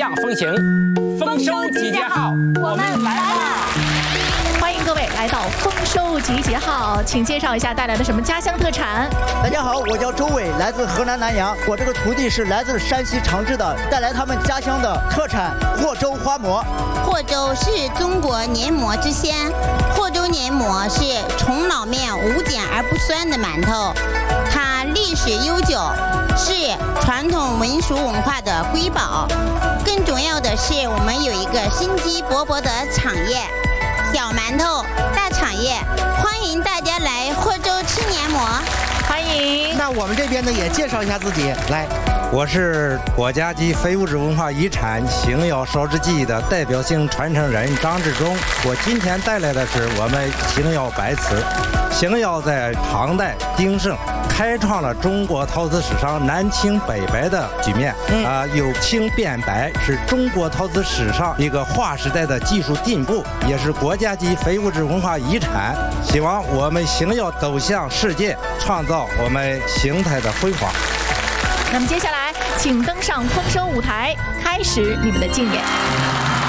样风行。丰收集结号，我们来啦！ 欢迎各位来到丰收集结号，请介绍一下带来的什么家乡特产？ 大家好，我叫周伟，来自河南南阳。我这个徒弟是来自山西长治的，带来他们家乡的特产霍州花馍。 霍州是中国黏馍之乡，霍州黏馍是从老面无碱而不酸的馒头，它历史悠久，是传统民俗文化的瑰宝。更重要的是，我们有一个生机勃勃的产业，小馒头大产业，欢迎大家来霍州吃黏馍。 欢迎。 那我们这边呢也介绍一下自己，来， 我是国家级非物质文化遗产邢窑烧制技艺的代表性传承人张志忠。我今天带来的是我们邢窑白瓷。邢窑在唐代丁盛开创了中国陶瓷史上南青北白的局面，由青变白，是中国陶瓷史上一个划时代的技术进步，也是国家级非物质文化遗产。希望我们邢窑走向世界，创造我们邢台的辉煌。 那么接下来，请登上丰收舞台，开始你们的竞演。